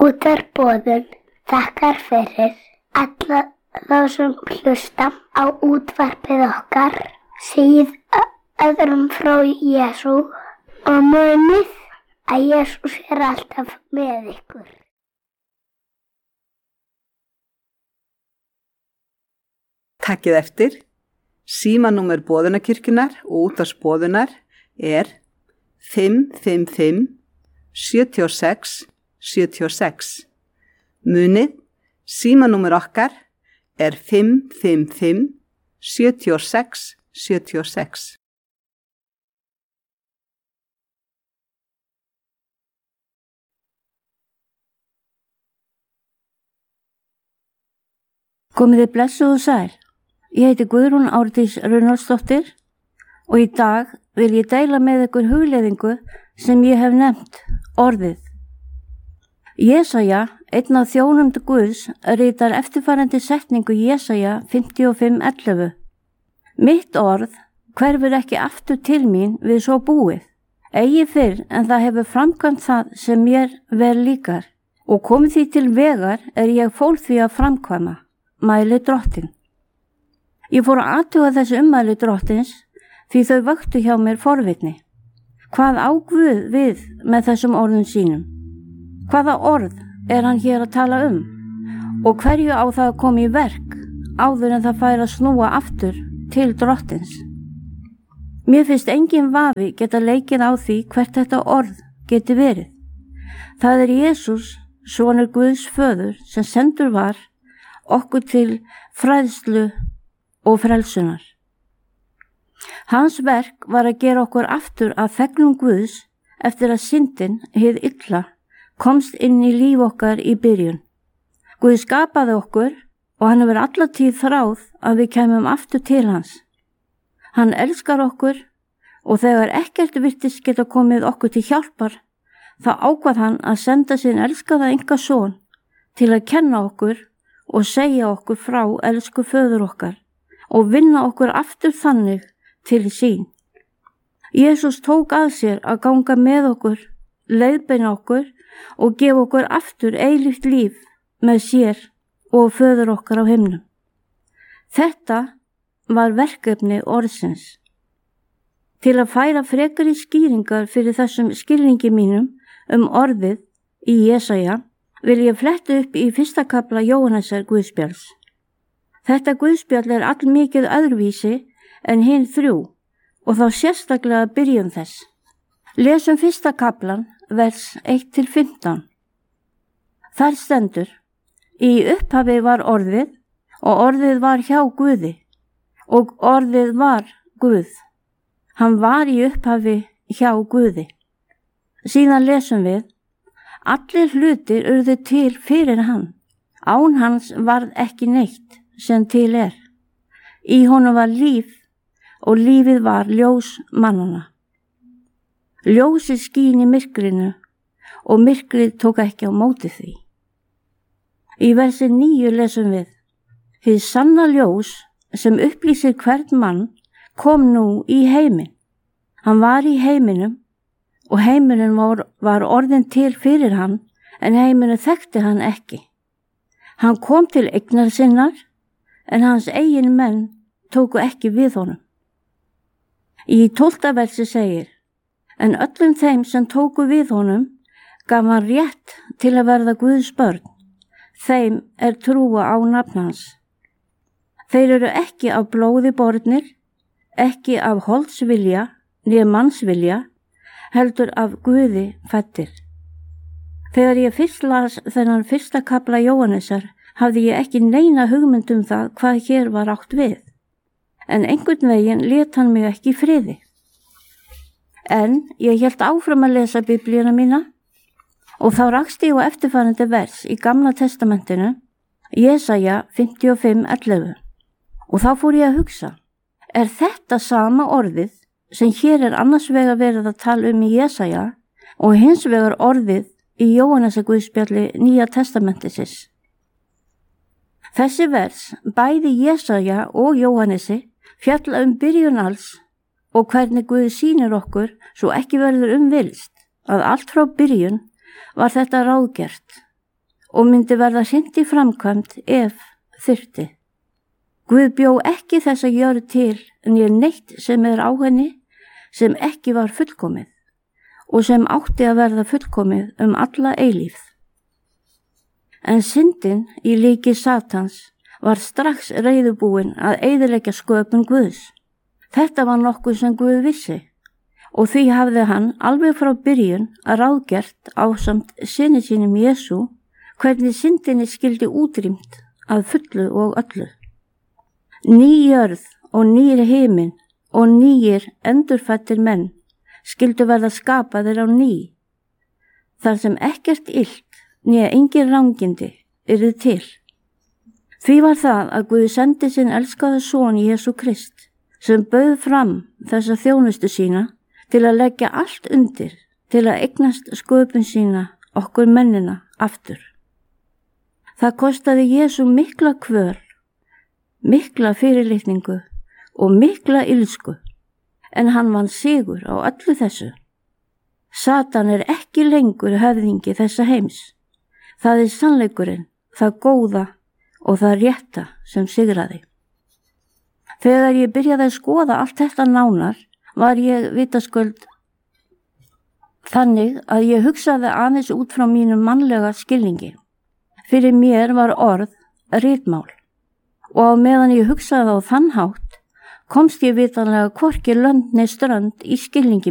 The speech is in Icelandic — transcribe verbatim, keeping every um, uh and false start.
Útvarpsboðun þakkar fyrir alla þá sem hlusta á útvarpið okkar, segið öðrum frá Jesú og munið að Jesús er alltaf með ykkur. Takkið eftir. Símanúmer boðunarkirkjunnar og útvarpsboðunar er fimm fimm fimm sjö sex sjö sex. Munið, símanúmer okkar er fimm fimm fimm sjö sex sjö sex. Komið þið blessuð og sæl. Ég heiti Guðrún Árdís Runólfsdóttir og í dag vil ég deila með ykkur hugleiðingu sem ég hef nefnt orðið. Jesaja, einn af þjónum Guðs, ritar eftirfarandi setningu Jesaja fimmtíu og fimm ellefu. Mitt orð hverfur ekki aftur til mín við svo búið, eigi fyrr en það hefur framkvæmt það sem mér vel líkar, og komið því til vegar er ég fól því að framkvæma, mæli Drottinn. Ég fór að athuga þessi ummæli Drottins því þau vöktu hjá mér forvitni. Hvað á Guð við með þessum orðum sínum? Hvaða orð er hann hér að tala um? Og hverju á það að koma í verk áður en það fær að snúa aftur til Drottins? Mér finnst engin vafi geta leikið á því hvert þetta orð geti verið. Það er Jesús, sonur Guðs föður, sem sendur var okkur til fræðslu og frelsunar. Hans verk var að gera okkur aftur að þegnum Guðs eftir að syndin, hið illa, komst inn í líf okkar í byrjun. Guð skapaði okkur og hann hefur alla tíð þráð að við kæmum aftur til hans. Hann elskar okkur og þegar ekkert virtist geta komið okkur til hjálpar, þá ákvað hann að senda sinn elskaða einkason til að kenna okkur og segja okkur frá elsku föður okkar og vinna okkur aftur þannig til sín. Jesús tók að sér að ganga með okkur, leiðbeina okkur og gefa okkur aftur eilíft líf með sér og föður okkar á himnum. Þetta var verkefni orðsins. Til að færa frekari skýringar fyrir þessum skilningi mínum um orðið í Jesaja vil ég fletta upp í fyrsta kafla Jóhannesar Guðspjalls. Þetta Guðspjall er allmikið öðruvísi en hinn þrjú og þá sérstaklega byrjun þess. Lesum fyrsta kaflan, vers eitt til fimmtán. Þar stendur: Í upphafi var orðið og orðið var hjá Guði og orðið var Guð. Hann var í upphafi hjá Guði. Síðan lesum við: Allir hlutir urðu til fyrir hann. Án hans varð ekki neitt sem til er. Í honum var líf og lífið var ljós mannanna. Ljósið skín í myrkrinu og myrkrið tók ekki á móti því. Í versi níu lesum við: Hið sanna ljós sem upplýsir hvern mann kom nú í heiminn. Hann var í heiminum og heimurinn var, var orðin til fyrir hann, en heimurinn þekkti hann ekki. Hann kom til eignar sinnar, en hans eigin menn tóku ekki við honum. Í tólfta versi segir: En öllum þeim sem tóku við honum gaf hann rétt til að verða Guðs börn, þeim er trúa á nafn hans. Þeir eru ekki af blóði bornir, ekki af holdsvilja né mannsvilja, heldur af Guði fæddir. Þegar ég fyrst las þennan fyrsta kafla Jóhannesar hafði ég ekki neina hugmynd um það hvað hér var átt við, en einhvern veginn lét hann mig ekki í friði. En ég hélt áfram að lesa biblíuna mína og þá rakst ég á eftirfarandi vers í Gamla testamentinu, Jesaja fimmtíu og fimm ellefu. Og þá fór ég að hugsa, er þetta sama orðið sem hér er annars vegar verið að tala um í Jesaja og hins vegar orðið í Jóhannesar Guðspjalli Nýja testamentisins? Þessi vers, bæði Jesaja og Jóhannesi, fjalla um byrjun alls og hvernig Guð sýnir okkur svo ekki verður um villst að allt frá byrjun var þetta ráðgert og myndi verða hrint í framkvæmt ef þyrfti. Guð bjó ekki þessa jörð til en ég neitt sem er á henni sem ekki var fullkomið og sem átti að verða fullkomið um alla eilífð. En syndin í líki Satans var strax reiðubúin að eyðileggja sköpun Guðs. Þetta var nokkuð sem Guð vissi og því hafði hann alveg frá byrjun að ráðgert ásamt syni sínum Jesú hvernig syndinni skildi útrýmt að fullu og öllu. Ný jörð og nýr himinn og nýir endurfættir menn skildu verða skapaðir á ný, þar sem ekkert illt né engin rangindi yrði til. Því var það að Guð sendi sinn elskaða son Jesú Krist sem bauð fram þessa þjónustu sína til að leggja allt undir til að eignast sköpun sína okkur mennina aftur. Það kostaði Jesú mikla kvöl, mikla fyrirlitningu og mikla ilsku, en hann vann sigur á öllu þessu. Satan er ekki lengur höfðingi þessa heims. Það er sannleikurinn, það góða og það rétta sem sigraði. Þegar ég byrjaði að skoða allt þetta nánar, var ég vitaskuld þannig að ég hugsaði aðeins út frá mínum mannlega skilningi. Fyrir mér var orð ritmál og á meðan ég hugsaði á þann hátt komst ég vitanlega hvorki lönd né strönd í skilningi